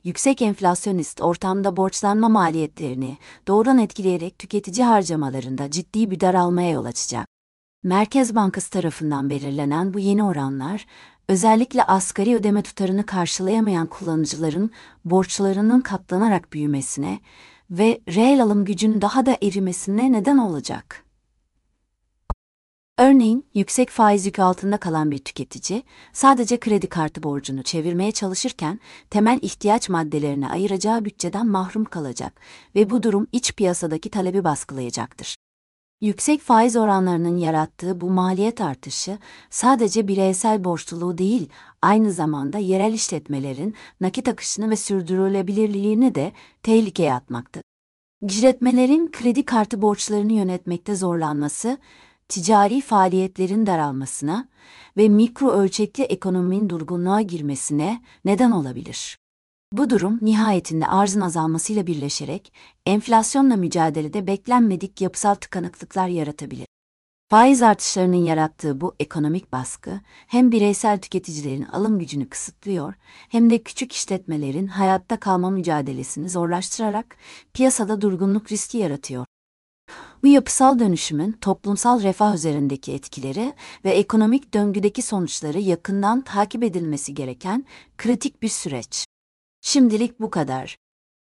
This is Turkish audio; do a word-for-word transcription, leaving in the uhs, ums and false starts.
yüksek enflasyonist ortamda borçlanma maliyetlerini doğrudan etkileyerek tüketici harcamalarında ciddi bir daralmaya yol açacak. Merkez Bankası tarafından belirlenen bu yeni oranlar, özellikle asgari ödeme tutarını karşılayamayan kullanıcıların borçlarının katlanarak büyümesine ve reel alım gücünün daha da erimesine neden olacak. Örneğin, yüksek faiz yükü altında kalan bir tüketici, sadece kredi kartı borcunu çevirmeye çalışırken temel ihtiyaç maddelerine ayıracağı bütçeden mahrum kalacak ve bu durum iç piyasadaki talebi baskılayacaktır. Yüksek faiz oranlarının yarattığı bu maliyet artışı sadece bireysel borçluluğu değil, aynı zamanda yerel işletmelerin nakit akışını ve sürdürülebilirliğini de tehlikeye atmaktadır. İşletmelerin kredi kartı borçlarını yönetmekte zorlanması, ticari faaliyetlerin daralmasına ve mikro ölçekli ekonominin durgunluğa girmesine neden olabilir. Bu durum nihayetinde arzın azalmasıyla birleşerek enflasyonla mücadelede beklenmedik yapısal tıkanıklıklar yaratabilir. Faiz artışlarının yarattığı bu ekonomik baskı hem bireysel tüketicilerin alım gücünü kısıtlıyor hem de küçük işletmelerin hayatta kalma mücadelesini zorlaştırarak piyasada durgunluk riski yaratıyor. Bu yapısal dönüşümün toplumsal refah üzerindeki etkileri ve ekonomik döngüdeki sonuçları yakından takip edilmesi gereken kritik bir süreç. Şimdilik bu kadar.